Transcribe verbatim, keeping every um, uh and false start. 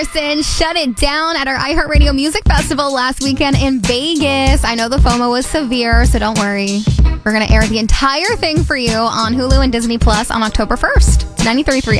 Person shut it down at our iHeartRadio Music Festival last weekend in Vegas. I know the FOMO was severe, so don't worry. We're going to air the entire thing for you on Hulu and Disney Plus on October first. It's ninety-three point three